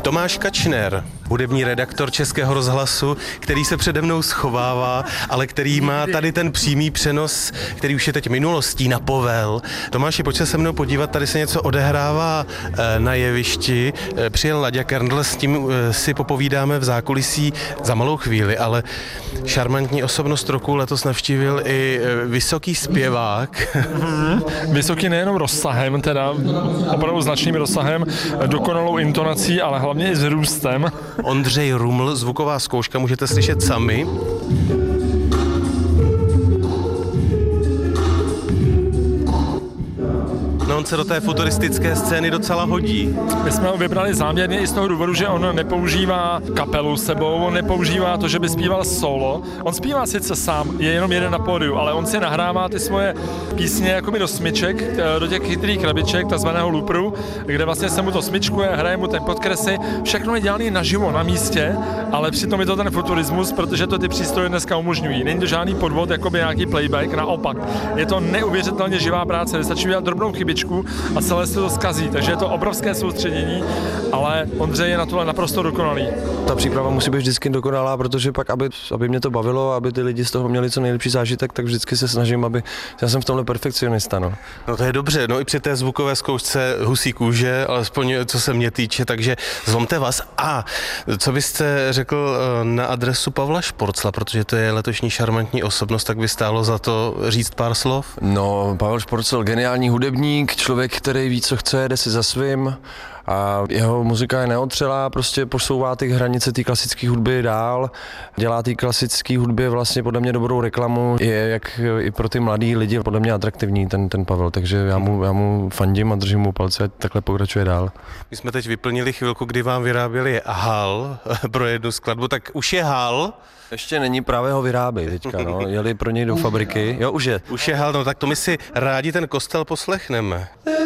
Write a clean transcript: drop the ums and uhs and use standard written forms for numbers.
Tomáš Kačner, hudební redaktor Českého rozhlasu, který se přede mnou schovává, ale který má tady ten přímý přenos, který už je teď minulostí na povel. Tomáši, pojď se mnou podívat, tady se něco odehrává na jevišti. Přijel Laďa Kerndl, s tím si popovídáme v zákulisí za malou chvíli, ale šarmantní osobnost roku letos navštívil i vysoký zpěvák. Vysoký nejenom rozsahem, teda opravdu značným rozsahem, dokonalou intonací, ale hlavně i s růstem. Ondřej Ruml, zvuková zkouška, můžete slyšet sami. No, on se do té futuristické scény docela hodí. My jsme ho vybrali záměrně i z toho důvodu, že on nepoužívá kapelu s sebou, on nepoužívá to, že by zpíval solo. On zpívá sice sám, je jenom jeden na pódiu, ale on si nahrává ty svoje písně jakoby do smyček, do těch chytrých krabiček, takzvaného looperu, kde vlastně se mu to smyčkuje, hraje mu ten podkresy, všechno je dělané naživo, na místě, ale přitom je to ten futurismus, protože to ty přístroje dneska umožňují. Není to žádný podvod, jakoby nějaký playback, naopak. Je to neuvěřitelně živá práce, nestačí udělat drobnou chybičku a celé se to zkazí, takže je to obrovské soustředění, ale Ondřej je na tohle naprosto dokonalý. Ta příprava musí být vždycky dokonalá, protože pak, aby mě to bavilo, aby ty lidi z toho měli co nejlepší zážitek, tak vždycky se snažím, aby já jsem v tomhle perfekcionista. No to je dobře, no i při té zvukové zkoušce husí kůže, alespoň co se mě týče, takže zlomte vás. A co byste řekl na adresu Pavla Šporcla, protože to je letošní šarmantní osobnost, tak by stálo za to říct pár slov? No, Pavel Šporcel, geniální hudebník, člověk, který ví, co chce, jde si za svým a jeho muzika je neotřelá, prostě posouvá ty hranice té klasické hudby dál, dělá té klasické hudbě vlastně podle mě dobrou reklamu, je jak i pro ty mladý lidi podle mě atraktivní ten Pavel, takže já mu fandím a držím mu palce, ať takhle pokračuje dál. My jsme teď vyplnili chvilku, kdy vám vyráběli hal pro jednu skladbu, tak už je hal. Ještě není, právě ho vyrábějí teďka, jeli pro něj do fabriky, jo už je. Už je hal, no tak to my si rádi ten kostel poslechneme.